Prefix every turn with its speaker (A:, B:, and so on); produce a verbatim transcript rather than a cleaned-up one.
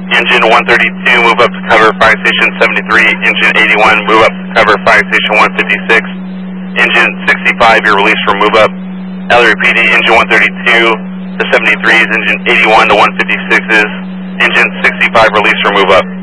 A: Engine one thirty-two, move up to cover Fire Station seventy-three. Engine eighty-one, move up to cover Fire Station one fifty-six. Engine sixty-five, you're released for move up. L R P D, engine one thirty-two to seventy-threes, engine eighty-one to one fifty-sixes. Engine sixty-five, released for move up.